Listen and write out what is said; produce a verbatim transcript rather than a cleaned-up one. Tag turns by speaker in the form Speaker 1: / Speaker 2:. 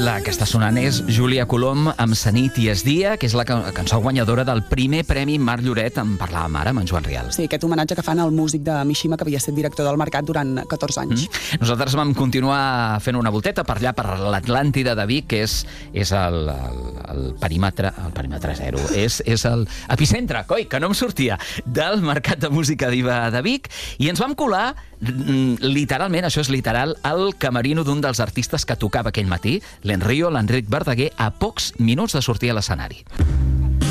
Speaker 1: La que està sonant és Júlia Colom amb Sa nit i es dia, que és la can cançó guanyadora del primer Premi Marc Lloret. En parlàvem ara amb en Joan Rial.
Speaker 2: Sí, aquest homenatge que fan al músic de Mishima, que havia estat director del Mercat durant catorze anys.
Speaker 1: Mm. Nosaltres vam continuar fent una volteta per allà, per l'Atlàntida de Vic, que és, és el, el, el perímetre, el perímetre zero, és, és el epicentre, coi, que no em sortia, del Mercat de Música Diva de Vic, i ens vam colar, literalment, això és literal, al camerino d'un dels artistes que tocava aquell matí, l'Enrio, l'Enric Verdaguer, a pocs minuts de sortir a l'escenari.